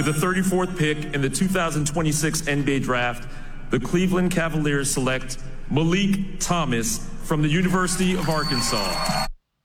With the 34th pick in the 2026 NBA Draft, the Cleveland Cavaliers select Malik Thomas from the University of Arkansas.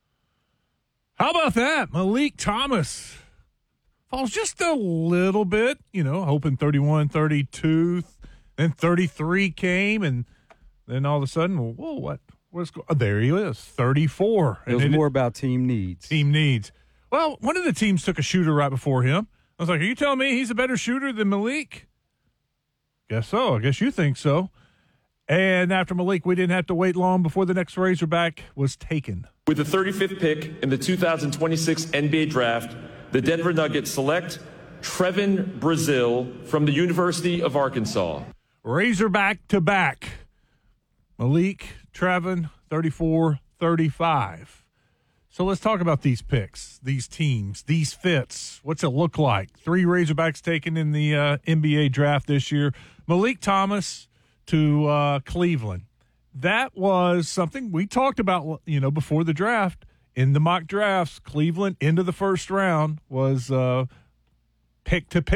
How about that? Malik Thomas falls just a little bit, hoping 31, 32, then 33 came, and then all of a sudden, whoa, there he is, 34. It was more about team needs. Team needs. Well, one of the teams took a shooter right before him. I was like, are you telling me he's a better shooter than Malik? Guess so. I guess you think so. And after Malik, we didn't have to wait long before the next Razorback was taken. With the 35th pick in the 2026 NBA Draft, the Denver Nuggets select Trevin Brazile from the University of Arkansas. Razorback to back. Malik, Trevin, 34, 35. So let's talk about these picks, these teams, these fits. What's it look like? 3 Razorbacks taken in the NBA draft this year. Malik Thomas to Cleveland. That was something we talked about, before the draft. In the mock drafts, Cleveland into the first round was picked to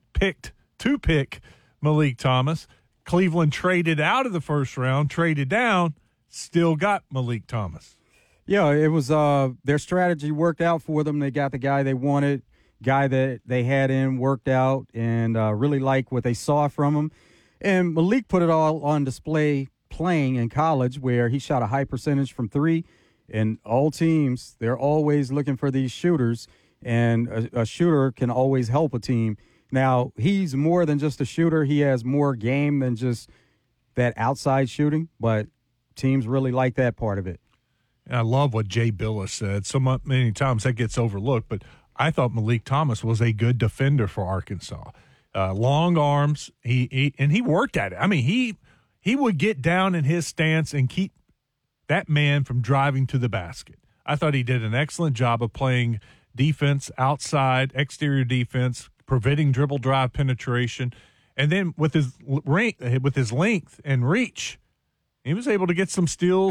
pick Malik Thomas. Cleveland traded out of the first round, traded down, still got Malik Thomas. Yeah, it was their strategy worked out for them. They got the guy they wanted, guy that they had in, worked out, and really liked what they saw from him. And Malik put it all on display playing in college, where he shot a high percentage from 3. And all teams, they're always looking for these shooters, and a shooter can always help a team. Now, he's more than just a shooter. He has more game than just that outside shooting, but teams really like that part of it. And I love what Jay Billis said. So many times that gets overlooked, but I thought Malik Thomas was a good defender for Arkansas. Long arms, he worked at it. I mean, he would get down in his stance and keep that man from driving to the basket. I thought he did an excellent job of playing defense outside, exterior defense, preventing dribble drive penetration, and then with his length and reach, he was able to get some steals,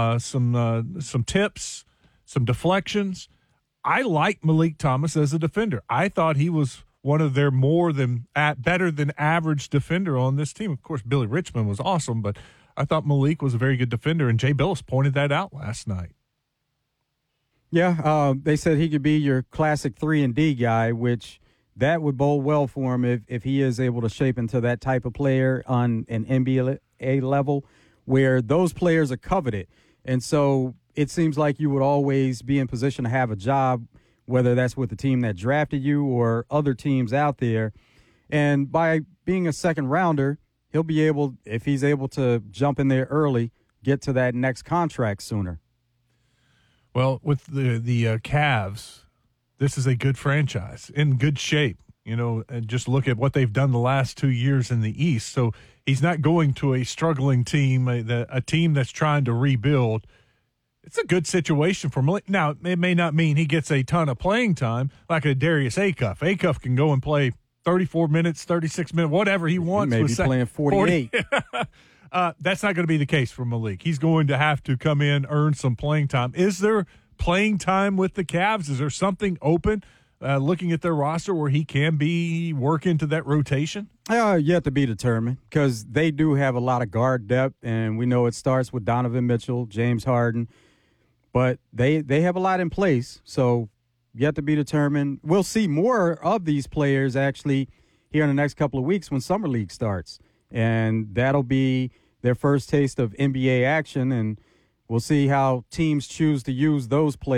some tips, some deflections. I like Malik Thomas as a defender. I thought he was one of their better than average defender on this team. Of course, Billy Richmond was awesome, but I thought Malik was a very good defender, and Jay Billis pointed that out last night. Yeah, they said he could be your classic 3-and-D guy, which that would bode well for him if he is able to shape into that type of player on an NBA level, where those players are coveted. And so it seems like you would always be in position to have a job, whether that's with the team that drafted you or other teams out there. And by being a second rounder, he'll be able, if he's able to jump in there early, get to that next contract sooner. Well, with the Cavs, this is a good franchise, in good shape. And just look at what they've done the last 2 years in the East. So he's not going to a struggling team, a team that's trying to rebuild. It's a good situation for Malik. Now, it may not mean he gets a ton of playing time like a Darius Acuff. Acuff can go and play 34 minutes, 36 minutes, whatever he wants. He may be playing 48. That's not going to be the case for Malik. He's going to have to come in, earn some playing time. Is there playing time with the Cavs? Is there something open, looking at their roster, where he can work into that rotation? Yet to be determined, because they do have a lot of guard depth, and we know it starts with Donovan Mitchell, James Harden. But they have a lot in place, so yet to be determined. We'll see more of these players actually here in the next couple of weeks when Summer League starts. And that'll be their first taste of NBA action, and we'll see how teams choose to use those players.